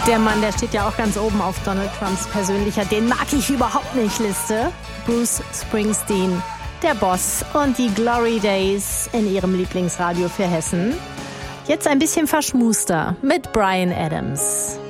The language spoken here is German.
Der Mann, der steht ja auch ganz oben auf Donald Trumps persönlicher "Den mag ich überhaupt nicht" Liste. Bruce Springsteen, der Boss und die Glory Days in ihrem Lieblingsradio für Hessen. Jetzt ein bisschen verschmuster mit Bryan Adams.